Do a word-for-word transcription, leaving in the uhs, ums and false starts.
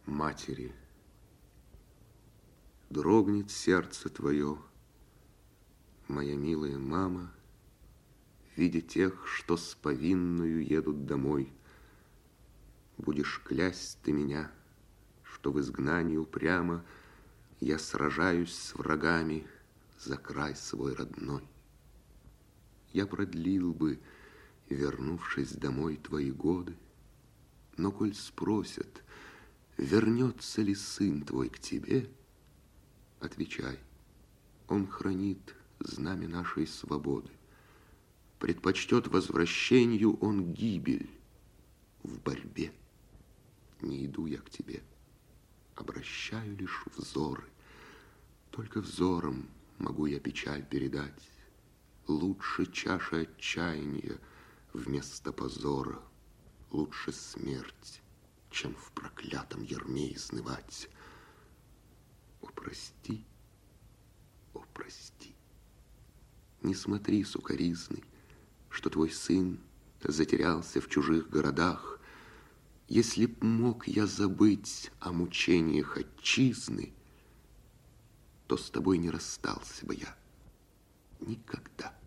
матери. Дрогнет сердце твое, моя милая мама, видя тех, что с повинною едут домой. Будешь клясть ты меня, что в изгнании упрямо я сражаюсь с врагами за край свой родной. Я продлил бы, вернувшись домой, твои годы, но коль спросят, вернется ли сын твой к тебе, отвечай, он хранит знамя нашей свободы. Предпочтет возвращению он гибель в борьбе. Не иду я к тебе, обращаю лишь взоры. Только взором могу я печаль передать. Лучше чаша отчаяния вместо позора. Лучше смерть, чем в проклятом ярме изнывать. О, прости, о, прости. Не смотри сукоризной, что твой сын затерялся в чужих городах. Если б мог я забыть о мучениях отчизны, то с тобой не расстался бы я никогда.